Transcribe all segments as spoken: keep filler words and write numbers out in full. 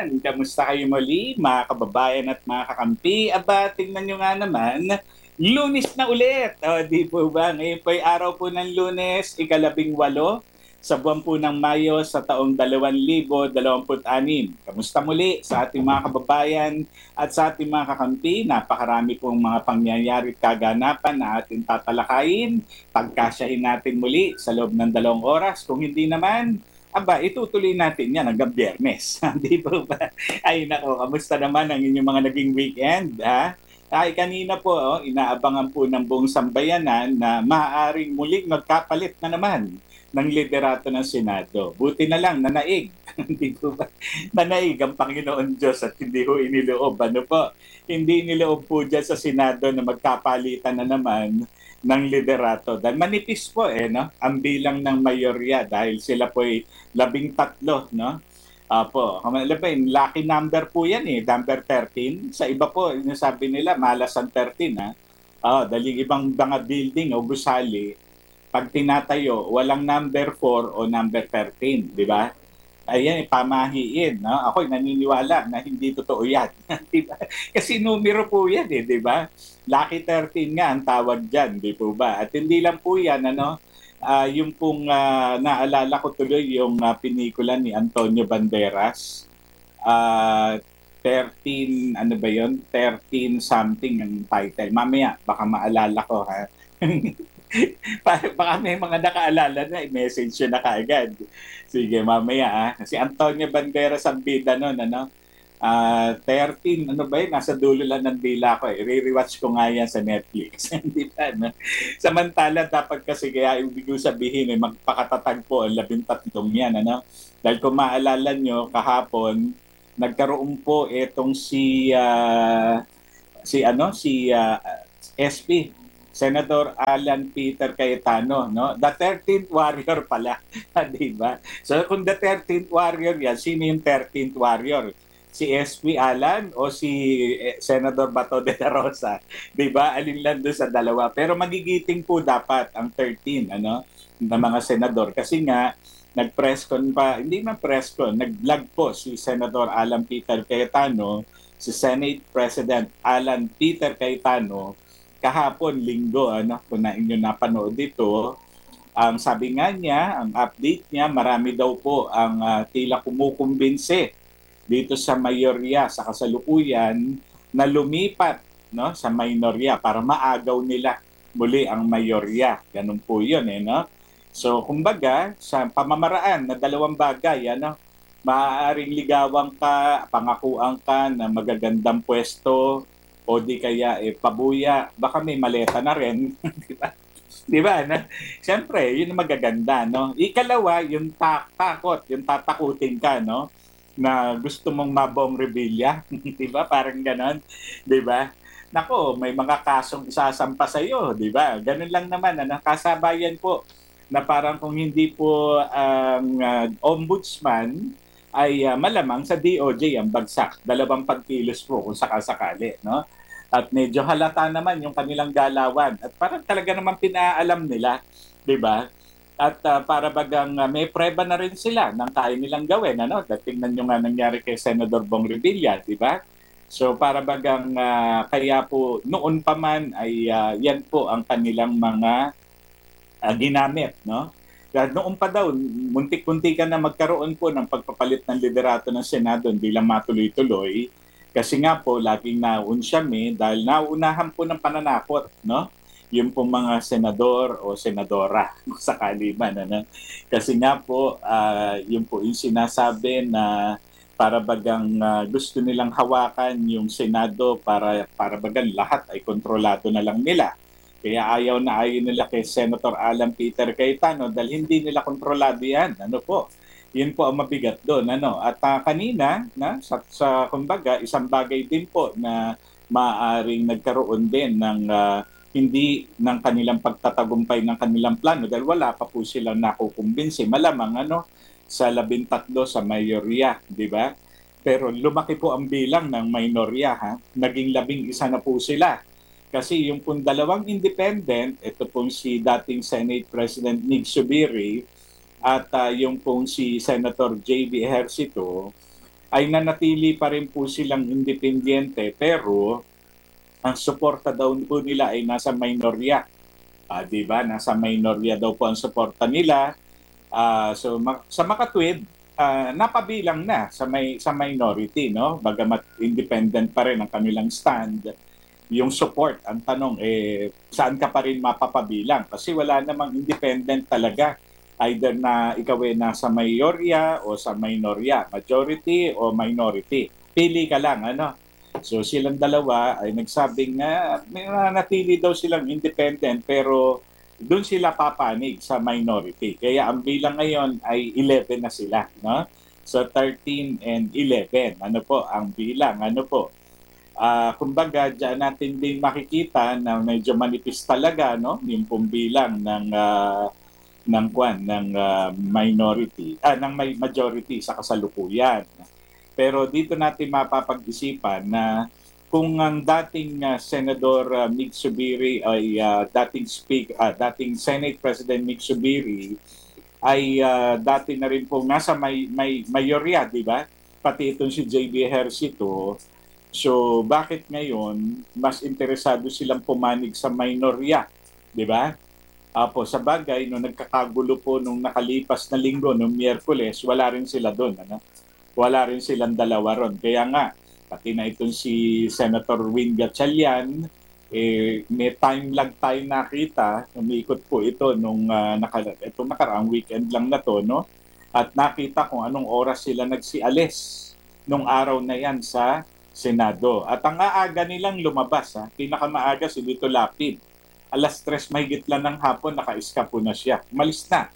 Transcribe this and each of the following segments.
Ayan, kamusta kayo muli mga kababayan at mga kakampi? Aba, tingnan nyo nga naman, Lunes na ulit. O, di po ba? Ngayon po ay araw po ng Lunes, ikalabing walo sa buwan po ng Mayo sa taong dalawang libo dalawamput anim. Kamusta muli sa ating mga kababayan at sa ating mga kakampi? Napakarami pong mga pangyayari at kaganapan na ating tatalakayin. Pagkasyahin natin muli sa loob ng dalawang oras. Kung hindi naman, aba, itutuloy natin yan hanggang Biyernes. Di ba ba? Ay nako, kamusta naman ang inyong mga naging weekend? Ha? Ay kanina po, oh, inaabangan po ng buong sambayanan na maaaring muling magkapalit na naman ng liderato ng Senado. Buti na lang, nanaig. Hindi po ba? Nanaig ang Panginoon Diyos at hindi ho iniloob. Ano po? Hindi iniloob po dyan sa Senado na magkapalitan na naman ng liderato. Dahil manipis po eh, no? Ang bilang ng mayorya dahil sila po ay labing tatlo, no? Apo, alam ba, lucky number po yan eh, number thirteen. Sa iba po, sabi nila, malas ang thirteen ha. Oh, dahil yung ibang mga building o gusali, pag tinatayo, walang number four o number thirteen, di ba? Ayan, pamahiin. No? Ako naniniwala na hindi totoo yan. Diba? Kasi numero po yan eh, di ba? Lucky thirteen nga ang tawag dyan, di po ba? At hindi lang po yan, ano, uh, yung pong uh, naalala ko tuloy yung uh, pinikula ni Antonio Banderas. Uh, thirteen, ano ba yun? thirteen something ang title. Mamaya, baka maalala ko ha. Baka may mga nakaalala na, i-message yun na kaagad. Sige, mamaya ah. Si Antonio Banderas ang bida nun, ano? Uh, thirteen, ano ba yun? Nasa dulo lang ng dila ko eh. Re-rewatch ko nga yan sa Netflix. Hindi ba, no? Samantala, dapat kasi kaya ibig sabihin eh, magpakatatag po ang labintatlong yan, ano? Dahil kung maalala nyo, kahapon, nagkaroon po itong si, uh, si ano, si uh, S P, Senator Alan Peter Cayetano, no? The thirteenth warrior pala, di ba? So kung the thirteenth warrior yan, sino yung thirteenth warrior? Si S P Alan o si Senator Bato de la Rosa? Di ba? Alin lang doon sa dalawa. Pero magigiting po dapat ang thirteen, ano, na mga senador. Kasi nga, nag-press con pa, hindi man press con, nag-vlog po si Senator Alan Peter Cayetano, si Senate President Alan Peter Cayetano, kahapon, linggo, ano, kung na inyo napanood dito, ang sabi nga niya, ang update niya, marami daw po ang uh, tila kumukumbinse dito sa mayorya, sa kasalukuyan, na lumipat, no, sa minorya para maagaw nila muli ang mayorya. Ganun po yun, eh, no? So, kumbaga, sa pamamaraan na dalawang bagay, ano, maaaring ligawan ka, pangakuan ka na magagandang pwesto, o di kaya eh, pabuya, baka may maleta na rin, di ba? Di ba? Na, siyempre, yun ang magaganda, no? Ikalawa, yung ta- takot, yung tatakutin ka, no? Na gusto mong mabong rebelya, di ba? Parang ganon, di ba? Nako, may mga kasong isasampa sa iyo, di ba? Ganun lang naman, ano? Kasabayan po na parang kung hindi po ang uh, ombudsman, ay uh, malamang sa D O J ang bagsak. Dalawang pagkilos po kung sakasakali, no? At medyo halata naman yung kanilang galawan. At parang talaga naman pinaalam nila, di ba? At uh, para bagang uh, may preba na rin sila ng kaya nilang gawin, ano? Tingnan nyo nga nangyari kay Senador Bong Revilla, di ba? So para bagang uh, kaya po noon pa man ay uh, yan po ang kanilang mga uh, ginamit, no? Dahil noon pa daw, muntik-muntikan na magkaroon po ng pagpapalit ng liderato ng Senado, hindi lang matuloy-tuloy. Kasi nga po, laging naun siya eh, dahil nauunahan po ng pananakot, no? Yung po mga senador o senadora, kung sakali man. Ano? Kasi nga po, uh, yung po yung sinasabi na para bagang uh, gusto nilang hawakan yung Senado para, para bagang lahat ay kontrolado na lang nila. Kaya ayaw na ayaw nila kay Senator Alan Peter Cayetano dahil hindi nila kontrolado yan. Ano po? Yun po ang mabigat doon. Ano? At uh, kanina, na, sa, sa kumbaga, isang bagay din po na maaaring nagkaroon din ng uh, hindi ng kanilang pagtatagumpay ng kanilang plano dahil wala pa po silang nakukumbinsi. Malamang ano, sa labintatlo sa mayorya, di ba? Pero lumaki po ang bilang ng minorya, ha? Naging labing isa na po sila. Kasi yung pong dalawang independent, ito pong si dating Senate President Mig Zubiri at uh, yung pong si Senator J B Ejercito, ay nanatili pa rin po silang independyente pero ang suporta daw po nila ay nasa minorya. Ah, 'di ba? Nasa minorya daw po ang suporta nila. Ah, so ma- sa makatwid, ah, napabilang na sa may sa minority, no? Bagamat independent pa rin ang kanilang stand, yung support, ang tanong eh saan ka pa rin mapapabilang kasi wala namang independent talaga, either na ikaw ay nasa mayorya o sa minorya, majority o minority, pili ka lang, ano. So silang dalawa ay nagsabing na may nanatili daw silang independent pero doon sila papanig sa minority, kaya ang bilang ngayon ay eleven na sila, no. So thirteen and eleven, ano po ang bilang, ano po. Ah, kumbaga, diyan natin din makikita na medyo manipis talaga, no, yung pumbilang ng ah, ng kwan ng ah, minority, ah, ng may majority sa kasalukuyan. Pero dito natin mapapag-isipan na kung ang dating ah, Senador ah, Mig Subiri ay ah, dating speak ah, dating Senate President Mig Subiri ay ah, dati na rin pong nasa may may mayorya, di ba? Pati itong si J B Ejercito. So, bakit ngayon mas interesado silang pumanig sa minorya, di ba? Apo, sa bagay, nung nagkakagulo po nung nakalipas na linggo, nung Miyerkules, wala rin sila doon. Ano? Wala rin silang dalawa ron. Kaya nga, pati na itong si Senator Win Gatchalian, eh, may time lag tayo nakita, umikot po ito nung uh, naka, itong nakaraang weekend lang na to, no? At nakita kung anong oras sila nagsialis nung araw na yan sa Senado. At ang aaga nilang lumabas, ha? Pinakamaaga si Lito Lapid. Alas tres mahigit lang ng hapon, naka-eskapo na siya. Umalis na.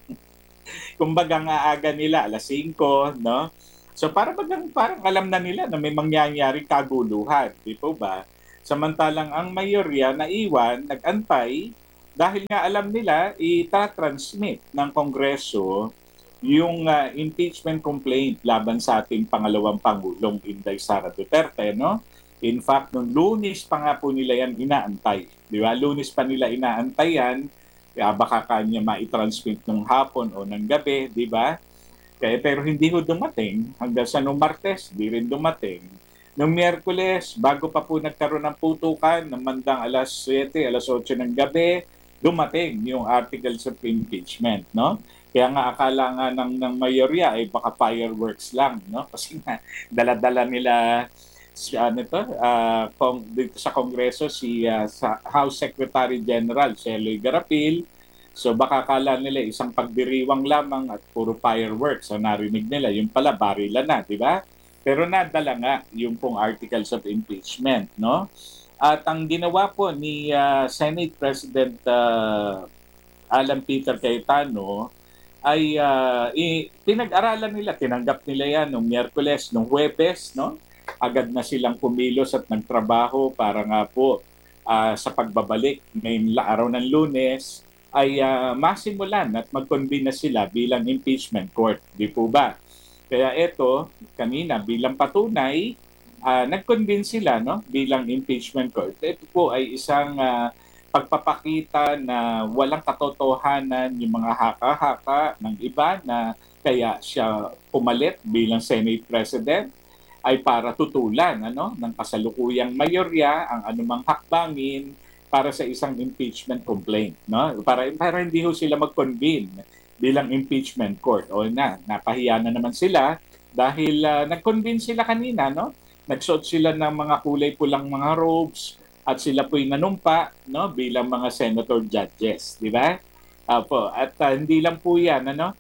Kumbaga ang aaga nila, alas singko, no? So para bagang parang alam na nila na may mangyayaring kaguluhan, di po ba? Samantalang ang mayorya naiwan, nag-antay, dahil nga alam nila, ita-transmit ng Kongreso yung uh, impeachment complaint laban sa ating pangalawang Pangulong Inday Sara Duterte, no? In fact, nung Lunes pa nga po nila yan inaantay. Di ba? Lunes pa nila inaantay yan. Kaya baka kanya ma-transmit nung hapon o ng gabi, di ba? Kaya, pero hindi ho dumating. Hanggang sa nung Martes, di rin dumating. Nung Miyerkules, bago pa po nagkaroon ng putukan, ng mandang alas siyete, alas otso ng gabi, dumating yung articles of impeachment, no? Kaya nga akala nga ng, ng mayorya ay baka fireworks lang, no? Kasi nga dala-dala nila si ano to, uh, kong, dito sa Kongreso si uh, sa House Secretary General si Eloy Garapil. So baka akala nila isang pagdiriwang lamang at puro fireworks. So narinig nila, yung pala barilan na, di ba? Pero nadala nga yung pong articles of impeachment, no? At ang ginawa po ni uh, Senate President uh, Alan Peter Cayetano ay uh, i- pinag-aralan nila, tinanggap nila yan nung Miyerkules, nung Huwebes, no? Agad na silang kumilos at nagtrabaho para nga po uh, sa pagbabalik ngayong araw ng Lunes ay uh, masimulan at mag-convene na sila bilang impeachment court. Di po ba? Kaya ito, kanina bilang patunay, uh, nag-convene sila, no, bilang impeachment court. Ito po ay isang uh, pagpapakita na walang katotohanan yung mga haka-haka ng iba na kaya siya pumalit bilang Senate President ay para tutulan, ano, ng kasalukuyang mayorya ang anumang hakbangin para sa isang impeachment complaint, no? Para para hindi ho sila mag-convene bilang impeachment court. O na, napahiya na naman sila dahil uh, nag-convene sila kanina, no? Nagsuot sila ng mga kulay pulang mga robes at sila po'y nanumpa, no, bilang mga senator judges, di ba? Apo, at uh, hindi lang po 'yan, ano?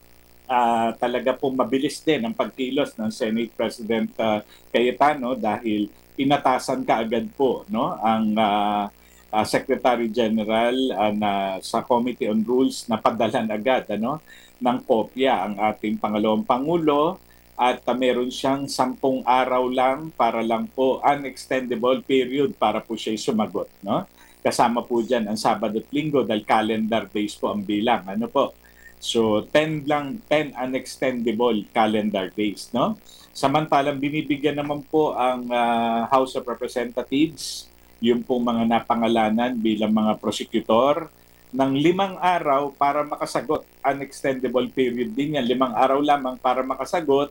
Uh, talaga pong mabilis din ang pagkilos ng Senate President uh, Cayetano dahil inatasan kaagad po, no, ang uh, uh, Secretary General uh, na sa Committee on Rules na padalan agad, ano, ng kopya ang ating pangalawang Pangulo at uh, meron siyang sampung araw lang para lang po unextendable period para po siya sumagot, no? Kasama po dyan ang Sabado at Linggo dahil calendar based po ang bilang, ano po. So ten lang, ten unextendable calendar days, no? Samantalang binibigyan naman po ang uh, House of Representatives, yung pong mga napangalanan bilang mga prosecutor, ng limang araw para makasagot. Unextendable period din yan, limang araw lamang para makasagot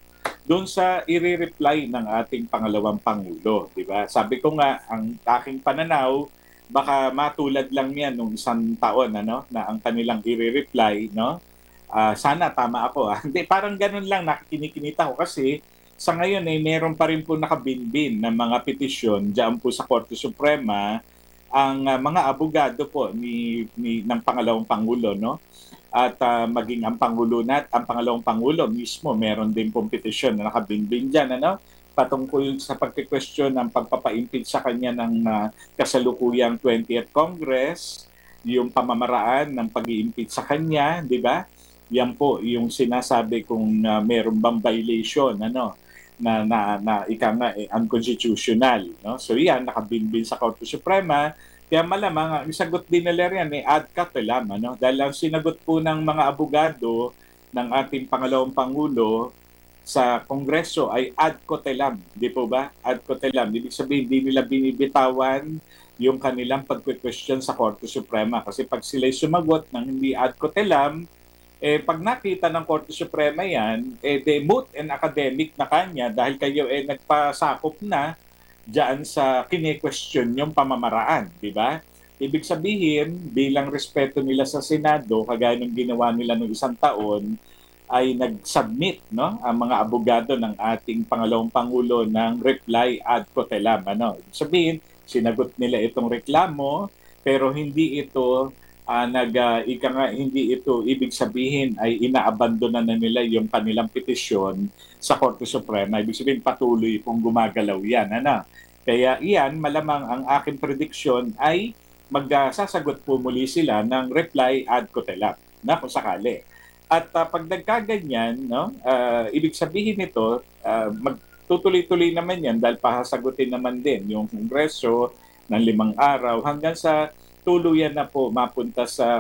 doon sa i-reply ng ating pangalawang Pangulo, di ba? Sabi ko nga, ang aking pananaw, baka matulad lang yan nung isang taon, ano, na ang kanilang i-reply, no? Ah, sana tama ako. Ah. Hindi, parang ganun lang nakikinikinita ko kasi sa ngayon ay eh, meron pa rin po nakabinbin ng mga petisyon diyan po sa Korte Suprema ang uh, mga abogado po ni, ni ng pangalawang pangulo, no? At uh, maging ang pangulo nat ang pangalawang pangulo mismo meron din pong petisyon na nakabinbin diyan, ano? Patungkol sa pagki-question ng pagpapa-impeach sa kanya ng uh, kasalukuyang twentieth Congress, yung pamamaraan ng pag-i-impeach sa kanya, di ba? Yan po yung sinasabi kung uh, meron bang violation, ano, na na na ika nga eh, unconstitutional, no? So yan nakabinbin sa Korte Suprema. Kaya malamang ang sagot din nila yan eh ad catelam, ano? Dahil ang sinagot po ng mga abogado ng ating pangalawang pangulo sa Kongreso ay ad catelam, di po ba? Ad catelam. Ibig sabihin, hindi nila binibitawan yung kanilang pagque-question sa Korte Suprema. Kasi pag sila'y sumagot ng hindi ad catelam, eh pag nakita ng Korte Suprema yan, eh de moot and academic na kanya dahil kayo eh nagpasakop na diyan sa kine-question yung pamamaraan, di ba? Ibig sabihin, bilang respeto nila sa Senado, kagaya ng ginawa nila noong isang taon, ay nag-submit, no, ang mga abogado ng ating pangalawang pangulo ng reply ad catelam, ano. Ibig sabihin, sinagot nila itong reklamo pero hindi ito uh, nag uh, ika nga, hindi ito ibig sabihin ay inaabandona na nila yung kanilang petisyon sa Korte Suprema. Ibig sabihin patuloy pong gumagalaw yan, ano. Kaya iyan, malamang ang aking prediction ay magsasagot po muli sila ng reply ad catelam, na kung sakali. At uh, pag nagkaganyan, no, uh, ibig sabihin nito, uh, magtutuloy-tuloy naman yan dahil pahasagutin naman din yung Kongreso ng limang araw hanggang sa tuluyan na po mapunta sa